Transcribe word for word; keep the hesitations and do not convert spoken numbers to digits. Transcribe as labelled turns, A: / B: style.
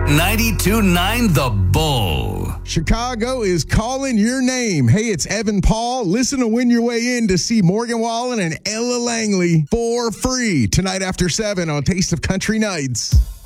A: ninety-two point nine The Bull.
B: Chicago is calling your name. Hey, it's Evan Paul. Listen to Win Your Way In to see Morgan Wallen and Ella Langley for free tonight after seven on Taste of Country Nights.